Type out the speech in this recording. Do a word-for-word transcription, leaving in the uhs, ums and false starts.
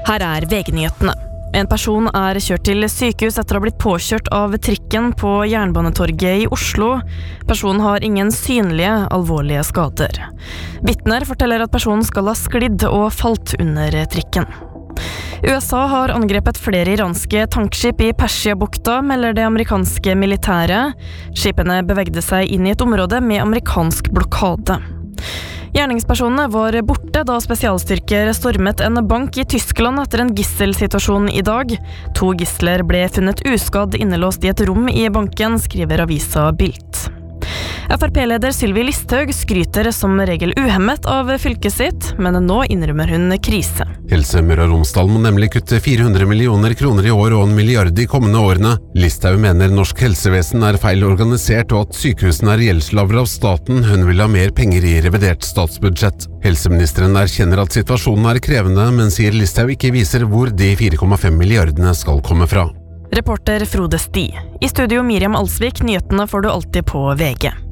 Her er V G-nyhetene. En person er kjørt til sykehus etter å ha blitt påkjørt av trikken på Jernbanetorget i Oslo. Personen har ingen synlige, alvorlige skader. Vitner forteller at personen skal ha sklidd og falt under trikken. U S A har angrepet flere iranske tankskip i Persiabukta, melder det amerikanske militæret. Skipene bevegde seg inn i et område med amerikansk blokade. Gjerningspersonene var borte da spesialstyrker stormet en bank i Tyskland etter en gisselsituasjon i dag. To gisler ble funnet uskadd innelåst i et rom i banken, skriver avisa Bild. F R P-leder Sylvi Listhaug skryter som regel uhemmet av fylket sitt, men nå innrømmer hun krise. Helse Møre og Romsdal må nemlig kutte fire hundre millioner kroner i år og en milliard de kommende årene. Listhaug mener norsk helsevesen er feil organisert og at sykehusene er gjeldslavere av staten. Hun vil ha mer penger i revidert statsbudsjett. Helseministeren erkjenner at situasjonen er krevende, men sier Listhaug ikke viser hvor de fire komma fem milliardene skal komme fra. Reporter Frode Sti. I studio Miriam Alsvik, nyhetene får du alltid på V G.